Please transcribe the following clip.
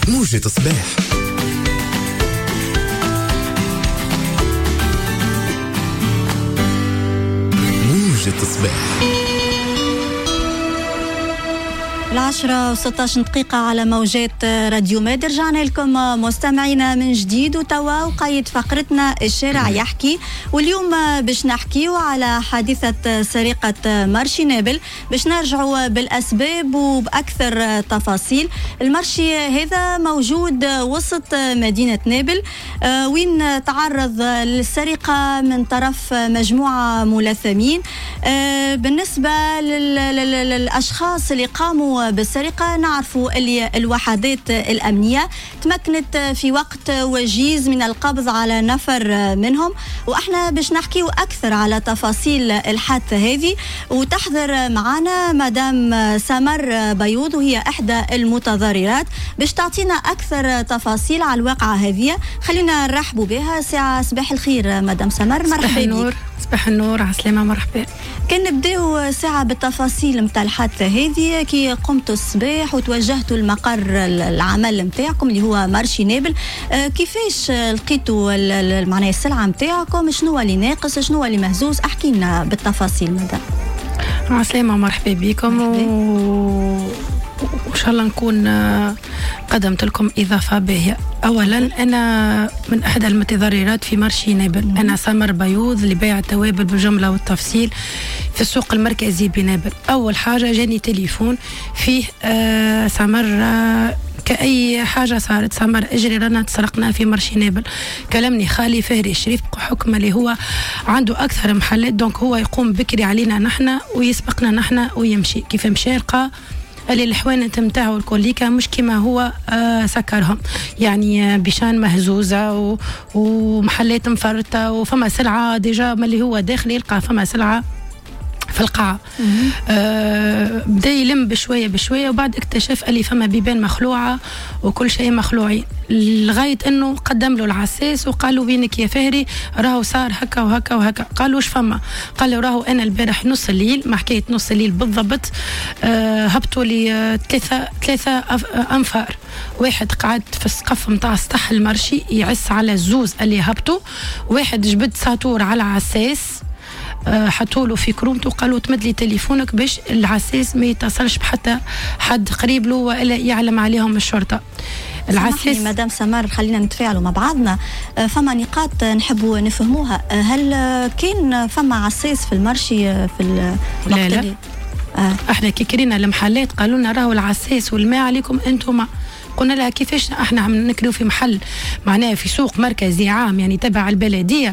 موجة صباح. موجة صباح 10:16 دقيقة على موجات راديو ماد. رجعنا لكم مستمعينا من جديد، وتوا وقيد فقرتنا الشارع يحكي. واليوم باش نحكيو على حادثة سرقة مرشي نابل، باش نرجعوا بالأسباب وبأكثر تفاصيل. المرشي هذا موجود وسط مدينة نابل، وين تعرض للسرقة من طرف مجموعة ملثمين. بالنسبة للأشخاص اللي قاموا بالسرقة، نعرفوا اللي الوحدات الأمنية تمكنت في وقت وجيز من القبض على نفر منهم، وإحنا باش نحكيو أكثر على تفاصيل الحادثة هذه. وتحضر معنا مدام سمر بيوض، وهي إحدى المتضررات، باش تعطينا أكثر تفاصيل على الواقعة هذه. خلينا نرحبوا بها. ساعة صباح الخير مدام سمر، مرحبا بك. صباح النور، عسلامة، مرحبا. كان نبداو ساعة بالتفاصيل متاع الحادثة هذه. كي قمتوا الصباح وتوجهتوا المقر العمل متاعكم اللي هو مرشي نابل، كيفاش لقيتوا معناها السلعة متاعكم؟ شنو اللي ناقص، شنو اللي مهزوز؟ احكي لنا بالتفاصيل مدام. عسلامة، مرحبا بكم. وإن شاء الله نكون قدمت لكم إضافة باهية. أولا أنا من أحد المتضررات في مرشي نابل. أنا سمر بيوض اللي بيع التوابل بالجملة والتفصيل في السوق المركزي بنابل. أول حاجة جاني تليفون فيه سمر كأي حاجة صارت، سمر اجري رانا تسرقنا في مرشي نابل. كلمني خالي فهري الشريف حكم اللي هو عنده أكثر محلات، دونك هو يقوم بكري علينا نحن ويسبقنا نحن ويمشي. كيف مشى لقى اللي الحوانت متاعو الكوليكا مش كما هو سكرهم، يعني بيشان مهزوزة ومحلات مفرطة، وفما سلعة ديجا مالي هو داخل يلقى فما سلعة في القاعة. بدأ يلم بشوية بشوية، وبعد اكتشف اللي فما بيبان مخلوعة وكل شيء مخلوعي، لغاية انه قدم له العساس وقالوا وينك يا فهري، راهو صار هكا وهكا وهكا. قالوا وش فما؟ قال له راهو انا البارح نص الليل، ما حكاية نص الليل بالضبط، هبطوا لي ثلاثة انفار. واحد قعد في السقف متاع سطح المرشي يعس على الزوز اللي هبطوا، واحد جبد ساطور على عساس حطوا له في كرومته وقالوا تمد لي تليفونك باش العساس ما يتصلش بحتى حد قريب له ولا يعلم عليهم الشرطة. العساس مدام سمر، خلينا نتفاعلوا مع بعضنا. فما نقاط نحبوا نفهموها. هل كان فما عساس في المرشي في الوقت؟ لا. احنا كي كرينا المحلات قالوا لنا راهو العساس والماء عليكم انتم. قلنا لها كيفاش احنا عم نكريو في محل معناه في سوق مركزي عام يعني تبع البلدية،